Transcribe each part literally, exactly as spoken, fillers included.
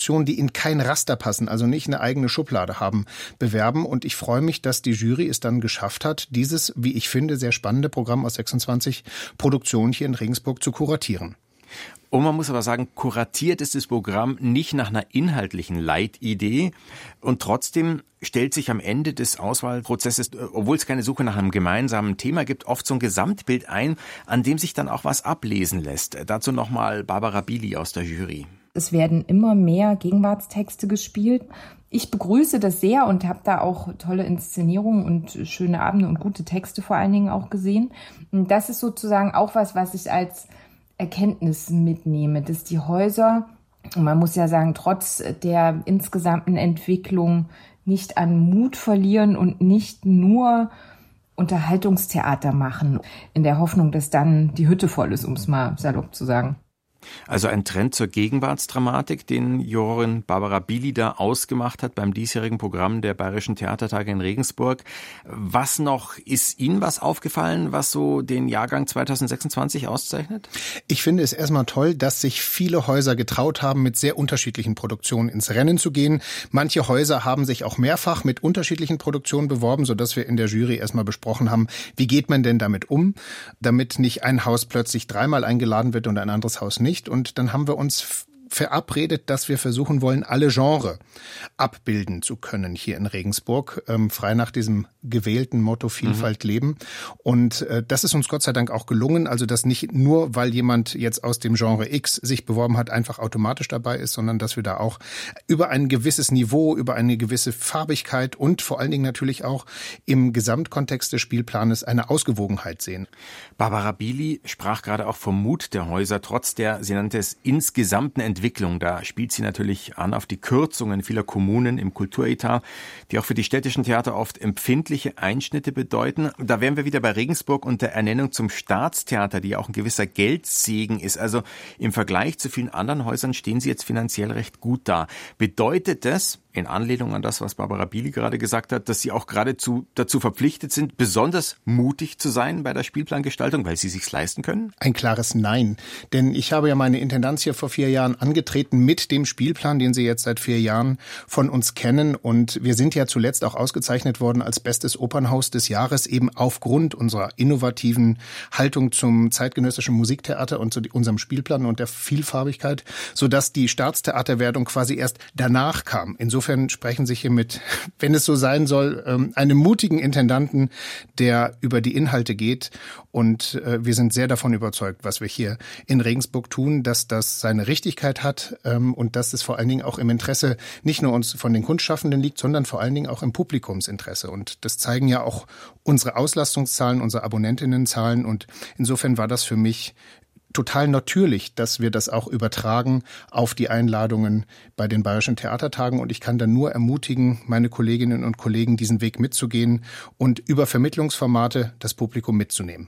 Produktionen, die in kein Raster passen, also nicht eine eigene Schublade haben, bewerben. Und ich freue mich, dass die Jury es dann geschafft hat, dieses, wie ich finde, sehr spannende Programm aus sechsundzwanzig Produktionen hier in Regensburg zu kuratieren. Und man muss aber sagen, kuratiert ist das Programm nicht nach einer inhaltlichen Leitidee. Und trotzdem stellt sich am Ende des Auswahlprozesses, obwohl es keine Suche nach einem gemeinsamen Thema gibt, oft so ein Gesamtbild ein, an dem sich dann auch was ablesen lässt. Dazu nochmal Barbara Bili aus der Jury. Es werden immer mehr Gegenwartstexte gespielt. Ich begrüße das sehr und habe da auch tolle Inszenierungen und schöne Abende und gute Texte vor allen Dingen auch gesehen. Und das ist sozusagen auch was, was ich als Erkenntnis mitnehme, dass die Häuser, man muss ja sagen, trotz der insgesamten Entwicklung nicht an Mut verlieren und nicht nur Unterhaltungstheater machen, in der Hoffnung, dass dann die Hütte voll ist, um es mal salopp zu sagen. Also ein Trend zur Gegenwartsdramatik, den Jurorin Barbara Bili da ausgemacht hat beim diesjährigen Programm der Bayerischen Theatertage in Regensburg. Was noch, ist Ihnen was aufgefallen, was so den Jahrgang zwanzig sechsundzwanzig auszeichnet? Ich finde es erstmal toll, dass sich viele Häuser getraut haben, mit sehr unterschiedlichen Produktionen ins Rennen zu gehen. Manche Häuser haben sich auch mehrfach mit unterschiedlichen Produktionen beworben, sodass wir in der Jury erstmal besprochen haben, wie geht man denn damit um, damit nicht ein Haus plötzlich dreimal eingeladen wird und ein anderes Haus nicht. Und dann haben wir uns verabredet, dass wir versuchen wollen, alle Genres abbilden zu können hier in Regensburg, ähm, frei nach diesem gewählten Motto Vielfalt mhm. leben. Und äh, das ist uns Gott sei Dank auch gelungen, also dass nicht nur, weil jemand jetzt aus dem Genre X sich beworben hat, einfach automatisch dabei ist, sondern dass wir da auch über ein gewisses Niveau, über eine gewisse Farbigkeit und vor allen Dingen natürlich auch im Gesamtkontext des Spielplanes eine Ausgewogenheit sehen. Barbara Bili sprach gerade auch vom Mut der Häuser, trotz der, sie nannte es, insgesamten Entwicklung. Da spielt sie natürlich an auf die Kürzungen vieler Kommunen im Kulturetat, die auch für die städtischen Theater oft empfindliche Einschnitte bedeuten. Da wären wir wieder bei Regensburg und der Ernennung zum Staatstheater, die ja auch ein gewisser Geldsegen ist. Also im Vergleich zu vielen anderen Häusern stehen sie jetzt finanziell recht gut da. Bedeutet das, in Anlehnung an das, was Barbara Bili gerade gesagt hat, dass Sie auch geradezu dazu verpflichtet sind, besonders mutig zu sein bei der Spielplangestaltung, weil Sie sich's leisten können? Ein klares Nein. Denn ich habe ja meine Intendanz hier vor vier Jahren angetreten mit dem Spielplan, den Sie jetzt seit vier Jahren von uns kennen. Und wir sind ja zuletzt auch ausgezeichnet worden als bestes Opernhaus des Jahres, eben aufgrund unserer innovativen Haltung zum zeitgenössischen Musiktheater und zu unserem Spielplan und der Vielfarbigkeit, sodass die Staatstheaterwertung quasi erst danach kam. Insofern Insofern sprechen Sie hier mit, wenn es so sein soll, einem mutigen Intendanten, der über die Inhalte geht. Und wir sind sehr davon überzeugt, was wir hier in Regensburg tun, dass das seine Richtigkeit hat und dass es vor allen Dingen auch im Interesse nicht nur uns von den Kunstschaffenden liegt, sondern vor allen Dingen auch im Publikumsinteresse. Und das zeigen ja auch unsere Auslastungszahlen, unsere Abonnentinnenzahlen. Und insofern war das für mich total natürlich, dass wir das auch übertragen auf die Einladungen bei den Bayerischen Theatertagen. Und ich kann dann nur ermutigen, meine Kolleginnen und Kollegen, diesen Weg mitzugehen und über Vermittlungsformate das Publikum mitzunehmen.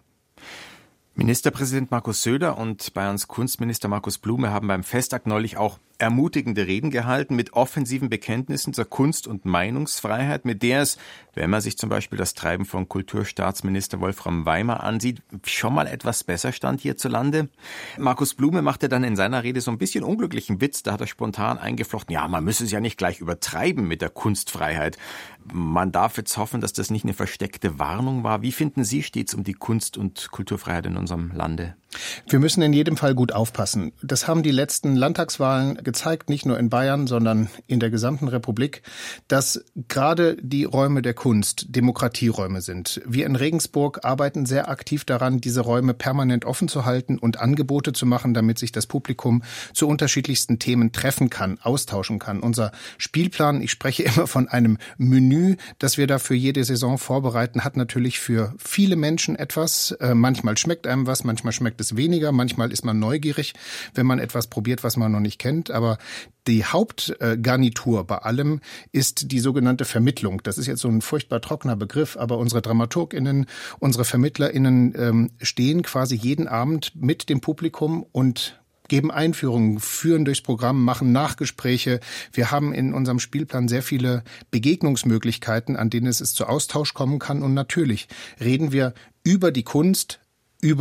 Ministerpräsident Markus Söder und Bayerns Kunstminister Markus Blume haben beim Festakt neulich auch ermutigende Reden gehalten mit offensiven Bekenntnissen zur Kunst- und Meinungsfreiheit, mit der es, wenn man sich zum Beispiel das Treiben von Kulturstaatsminister Wolfram Weimer ansieht, schon mal etwas besser stand hierzulande. Markus Blume machte dann in seiner Rede so ein bisschen unglücklichen Witz, da hat er spontan eingeflochten, ja, man müsse es ja nicht gleich übertreiben mit der Kunstfreiheit. Man darf jetzt hoffen, dass das nicht eine versteckte Warnung war. Wie finden Sie, steht's um die Kunst- und Kulturfreiheit in unserem Lande? Wir müssen in jedem Fall gut aufpassen. Das haben die letzten Landtagswahlen gezeigt, nicht nur in Bayern, sondern in der gesamten Republik, dass gerade die Räume der Kunst Demokratieräume sind. Wir in Regensburg arbeiten sehr aktiv daran, diese Räume permanent offen zu halten und Angebote zu machen, damit sich das Publikum zu unterschiedlichsten Themen treffen kann, austauschen kann. Unser Spielplan, ich spreche immer von einem Menü, das wir da für jede Saison vorbereiten, hat natürlich für viele Menschen etwas. Manchmal schmeckt einem was, manchmal schmeckt es weniger, manchmal ist man neugierig, wenn man etwas probiert, was man noch nicht kennt. Aber die Hauptgarnitur bei allem ist die sogenannte Vermittlung. Das ist jetzt so ein furchtbar trockener Begriff, aber unsere DramaturgInnen, unsere VermittlerInnen ähm, stehen quasi jeden Abend mit dem Publikum und geben Einführungen, führen durchs Programm, machen Nachgespräche. Wir haben in unserem Spielplan sehr viele Begegnungsmöglichkeiten, an denen es zu Austausch kommen kann. Und natürlich reden wir über die Kunst, über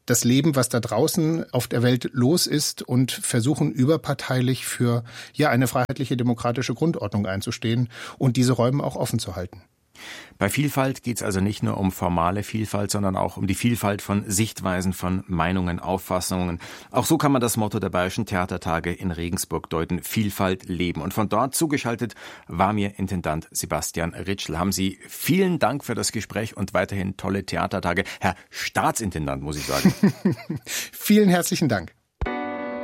das Leben, was da draußen auf der Welt los ist und versuchen überparteilich für ja eine freiheitliche demokratische Grundordnung einzustehen und diese Räume auch offen zu halten. Bei Vielfalt geht es also nicht nur um formale Vielfalt, sondern auch um die Vielfalt von Sichtweisen, von Meinungen, Auffassungen. Auch so kann man das Motto der Bayerischen Theatertage in Regensburg deuten: Vielfalt leben. Und von dort zugeschaltet war mir Intendant Sebastian Ritschl. Haben Sie vielen Dank für das Gespräch und weiterhin tolle Theatertage. Herr Staatsintendant, muss ich sagen. Vielen herzlichen Dank.